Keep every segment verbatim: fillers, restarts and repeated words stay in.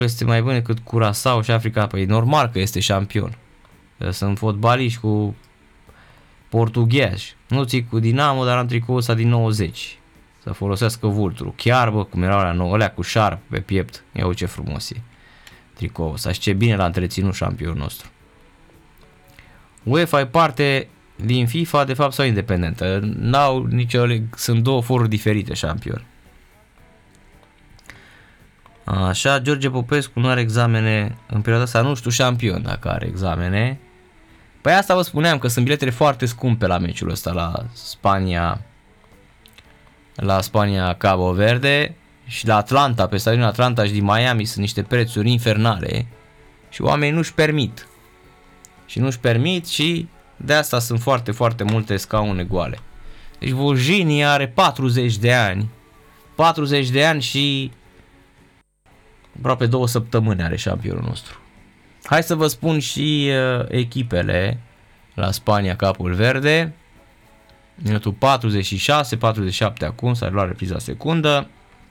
este mai bun decât Curaçao și Africa. Păi normal că este șampion. Sunt fotbaliști cu portughezi. Nu ții cu Dinamo, dar am tricoul ăsta din nouăzeci. Să folosească vulturul. Chiar, bă, cum erau la nouă, alea cu șarp pe piept. Ia uite ce frumos e tricoul ăsta și ce bine l-a întreținut șampionul nostru. UEFA e parte din FIFA, de fapt, sau independentă. N-au nicio, sunt două foruri diferite șampioni. Așa, George Popescu nu are examene în perioada asta, nu știu șampion dacă are examene. Păi asta vă spuneam că sunt biletele foarte scumpe la meciul ăsta, la Spania, la Spania Cabo Verde și la Atlanta, pe stadionul Atlanta și din Miami sunt niște prețuri infernale și oamenii nu-și permit. Și nu-și permit și de asta sunt foarte, foarte multe scaune goale. Deci Vojini are patruzeci de ani, patruzeci de ani și aproape două săptămâni are șampionul nostru. Hai să vă spun și uh, echipele la Spania Capul Verde. Minutul patruzeci și șase, patruzeci și șapte acum, s-a luat repriza secundă.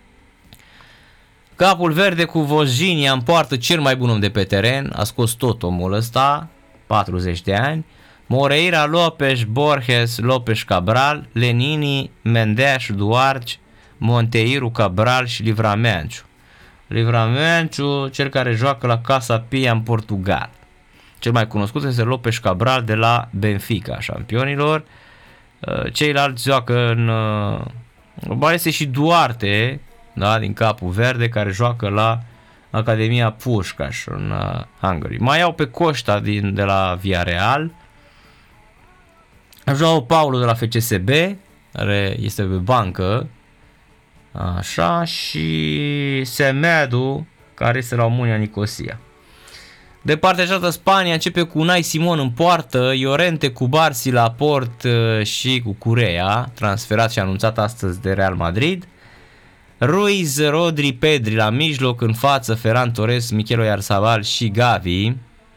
Capul Verde cu Vojini în poartă cel mai bun om de pe teren, a scos tot omul ăsta, patruzeci de ani. Moreira, Lopes, Borges, Lopes Cabral, Lenini, Mendes, Duarte, Monteiru, Cabral și Livramenciu. Livramenciu, cel care joacă la Casa Pia în Portugal. Cel mai cunoscut este Lopes Cabral de la Benfica, șampionilor. Ceilalți joacă în... Mai este și Duarte, da, din Capul Verde, care joacă la Academia Pușcaș în Hungary. Mai iau pe Costa din, de la Villarreal. Joao Paulo de la F C S B, care este pe bancă. Așa, și Semedo, care este la Omonia Nicosia. De partea cealaltă, Spania începe cu Unai Simon în poartă, Llorente cu Barsi la port și cu Curea, transferat și anunțat astăzi de Real Madrid. Ruiz, Rodri, Pedri la mijloc, în față Ferran Torres, Mikel Oyarzabal și Gavi.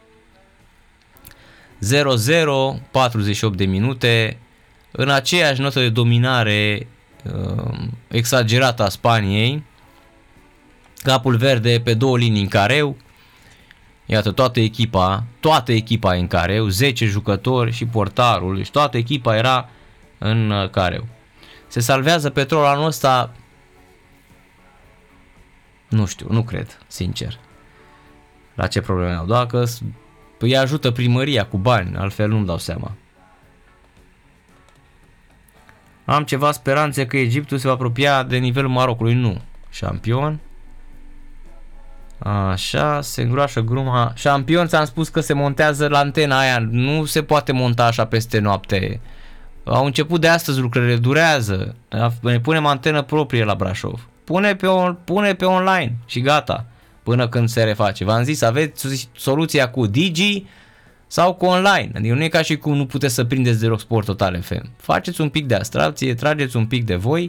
zero zero, patruzeci și opt de minute. În aceeași notă de dominare uh, exagerată a Spaniei, Capul Verde pe două linii în careu. Iată, toată echipa, toată echipa e în careu, zece jucători și portarul, deci toată echipa era în careu. Se salvează Petrol anul ăsta? Nu știu, nu cred, sincer, la ce probleme au. Dacă îi ajută primăria cu bani, altfel nu-mi dau seama. Am ceva speranțe că Egiptul se va apropia de nivelul Marocului. Nu, șampion. Așa, se îngroașă gruma. Șampion, ți-am spus că se montează la antena aia. Nu se poate monta așa peste noapte. Au început de astăzi lucrările, durează. Ne punem antenă proprie la Brașov. Pune pe, on, pune pe online și gata. Până când se reface. V-am zis, aveți soluția cu Digi sau cu online. Adică nu e ca și cum nu puteți să prindeți de Sport Total F M. Faceți un pic de abstracție, trageți un pic de voi.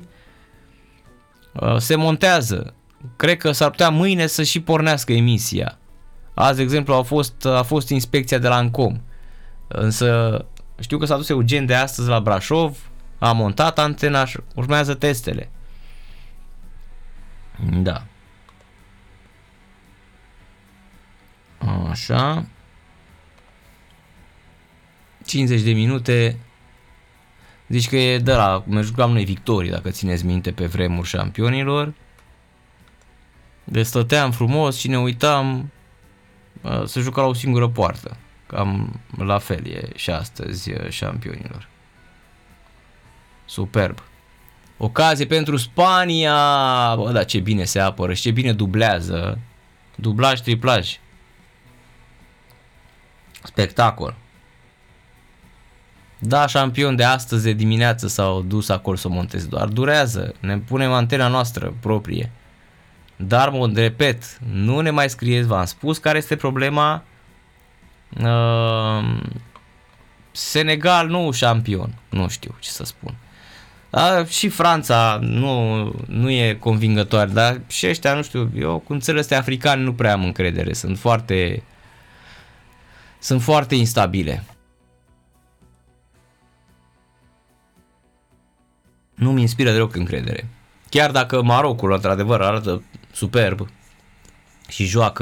Se montează. Cred că s-ar putea mâine să și pornească emisia. Azi, de exemplu, a fost, a fost inspecția de la Ancom. Însă știu că s-a dus Eugen de astăzi la Brașov, a montat antena și urmează testele. Da. Așa. cincizeci de minute. Zici că e de la, cum jucam noi victorii, dacă țineți minte, pe vremuri șampionilor. Deci stăteam frumos și ne uitam uh, să juca la o singură poartă. Cam la fel e și astăzi șampionilor. Superb. Ocazie pentru Spania. Bă, da, ce bine se apără și ce bine dublează. Dublaj, triplaj. Spectacol. Da, șampion de astăzi de dimineață s-au dus acolo să monteze. Doar durează. Ne punem antena noastră proprie. Dar, mă repet, nu ne mai scrieți, v-am spus care este problema. Uh, Senegal nu șampion, nu știu ce să spun. Uh, și Franța nu, nu e convingătoare, dar și ăștia, nu știu, eu cu țările astea africane nu prea am încredere, sunt foarte, sunt foarte instabile. Nu mi inspiră deloc încredere. Chiar dacă Marocul, într-adevăr, arată superb și joacă